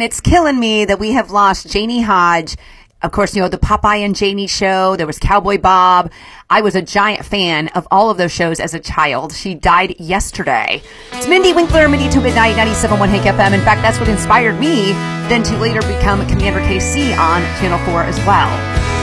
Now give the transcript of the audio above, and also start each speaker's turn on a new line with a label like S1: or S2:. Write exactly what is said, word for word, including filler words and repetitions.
S1: and it's killing me that we have lost Janie Hodge. Of course, you know, the Popeye and Janie show. There was Cowboy Bob. I was a giant fan of all of those shows as a child. She died yesterday. It's Mindy Winkler, Mindy to Midnight, ninety-seven point one Hank F M. In fact, that's what inspired me then to later become Commander K C on Channel four as well.